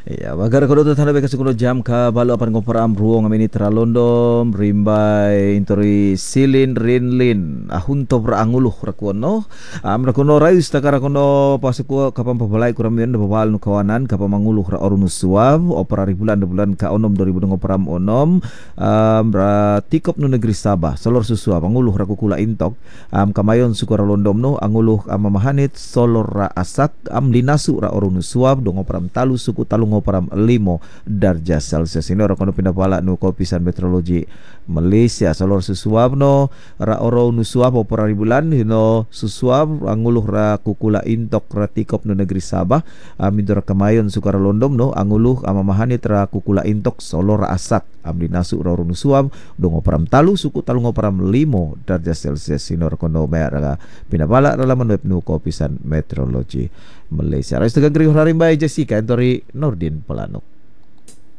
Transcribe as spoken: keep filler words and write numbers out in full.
Iya, bagar kodo tanda beka sukuno jam ka balo apan ngoparam ruong amini tralondom rimbay intori silin rinlin ahunto pra anguluh rakuno am rakuno rayus takara kono pasuku kapam pabalai kuramian da babal nu kawanan kapam manguluh ra orunus suab opera bulan da bulan ka onom dua ribu ngoparam onom um, ra tikop nu negeri Sabah solor susuab anguluh rakukula intok am kamayon sukura londom no anguluh am mamahanit solor ra asak am linasu ra orunus suab do ngoparam talu suku talu ngoparam limo darjah Celcius ini orang kono pindah pala nu kopisan meteorologi Malaysia solor susuab no ra oro nu suab opera bulan hino susuab anguluh ra kukula intok ra tikop nu negeri Sabah amidora kamayon sukara londom no anguluh amamahani tra kukula intok solor ra asak amdi nasu ra nu suab do ngoparam talu suku talu ngoparam limo darjah Celcius ini orang kono mera pindah pala ralaman web nu kopisan meteorologi Malaysia. Rais tegang geri Harimbai Jessica Entori Nurdin Pelanuk.